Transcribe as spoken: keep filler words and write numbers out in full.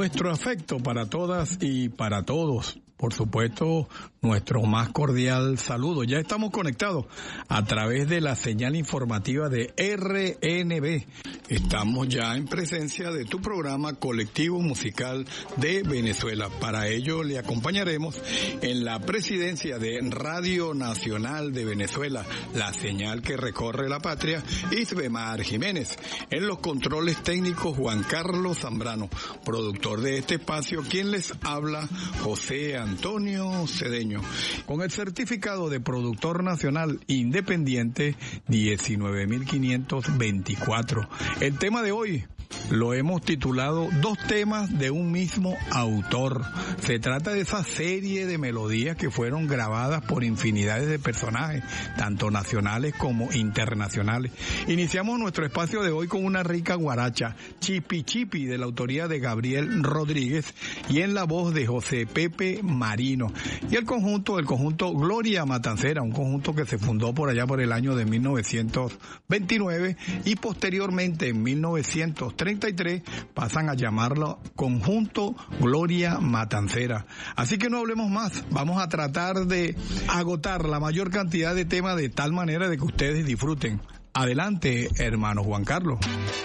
Nuestro afecto para todas y para todos. Por supuesto, nuestro más cordial saludo. Ya estamos conectados a través de la señal informativa de R N B. Estamos ya en presencia de tu programa Colectivo Musical de Venezuela. Para ello le acompañaremos en la presidencia de Radio Nacional de Venezuela, la señal que recorre la patria, Isbemar Jiménez. En los controles técnicos, Juan Carlos Zambrano. Productor de este espacio, quien les habla, José Antonio Cedeño, con el certificado de productor nacional independiente diecinueve mil quinientos veinticuatro. El tema de hoy lo hemos titulado Dos temas de un mismo autor. Se trata de esa serie de melodías que fueron grabadas por infinidades de personajes, tanto nacionales como internacionales. Iniciamos nuestro espacio de hoy con una rica guaracha, Chipi Chipi, de la autoría de Gabriel Rodríguez y en la voz de José Pepe Marino. Y el conjunto, el conjunto Gloria Matancera, un conjunto que se fundó por allá por el año de mil novecientos veintinueve y posteriormente en mil novecientos treinta y tres pasan a llamarlo Conjunto Gloria Matancera. Así que no hablemos más, vamos a tratar de agotar la mayor cantidad de temas de tal manera de que ustedes disfruten. Adelante, hermano Juan Carlos.